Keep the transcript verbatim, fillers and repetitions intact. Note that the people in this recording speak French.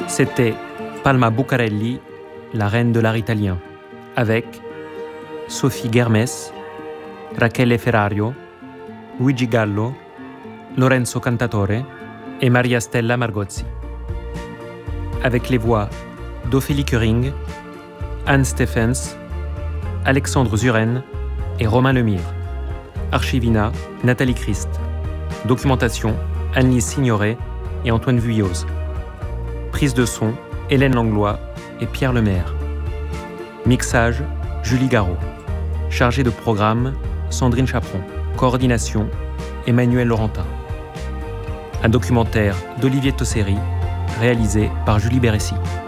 C'était Palma Bucarelli, la reine de l'art italien, avec Sophie Germes, Rachele Ferrario, Luigi Gallo, Lorenzo Cantatore et Maria Stella Margozzi. Avec les voix d'Ophélie Curing, Anne Stephens, Alexandre Zuren et Romain Lemire. Archivina, Nathalie Christ. Documentation, Anne-Lise Signoret et Antoine Vuilloz. Prise de son, Hélène Langlois et Pierre Lemaire. Mixage, Julie Garot. Chargée de programme, Sandrine Chaperon. Coordination, Emmanuel Laurentin. Un documentaire d'Olivier Tosseri, réalisé par Julie Bérécy.